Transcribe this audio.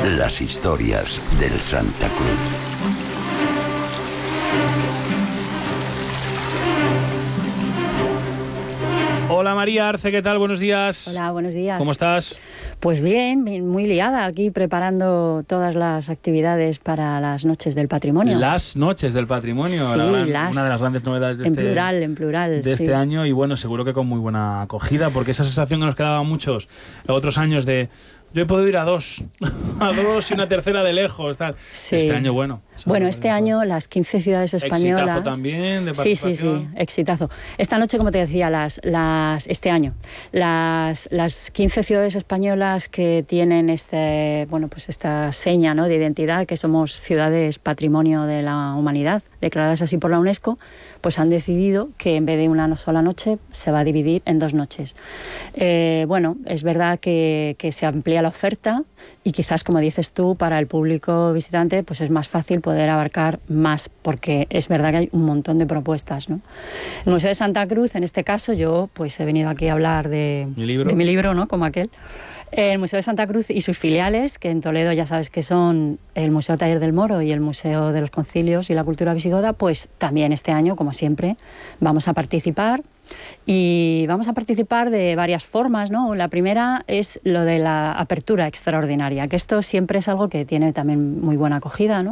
Las historias del Santa Cruz. Hola María Arce, ¿qué tal? Buenos días. Hola, buenos días. ¿Cómo estás? Pues bien, muy liada aquí preparando todas las actividades para las Noches del Patrimonio. Las Noches del Patrimonio, sí, una de las grandes novedades de en plural, de este año, y bueno, seguro que con muy buena acogida, porque esa sensación que nos quedaba a muchos otros años de yo he podido ir a dos y una tercera de lejos, tal. Sí. Este año, bueno. Bueno, este año las 15 ciudades españolas... Exitazo también, de participación. Sí, exitazo. Esta noche, como te decía, este año, las 15 ciudades españolas que tienen esta seña, ¿no?, de identidad, que somos ciudades patrimonio de la humanidad, declaradas así por la UNESCO, pues han decidido que en vez de una sola noche se va a dividir en 2 noches. Es verdad que se amplía la oferta y quizás, como dices tú, para el público visitante pues es más fácil poder abarcar más, porque es verdad que hay un montón de propuestas, ¿no? El Museo de Santa Cruz, en este caso, yo pues he venido aquí a hablar de mi libro, ¿no?, como aquel. El Museo de Santa Cruz y sus filiales, que en Toledo ya sabes que son el Museo Taller del Moro y el Museo de los Concilios y la Cultura Visigoda, pues también este año, como siempre, vamos a participar. Y vamos a participar de varias formas, ¿no? La primera es lo de la apertura extraordinaria, que esto siempre es algo que tiene también muy buena acogida, ¿no?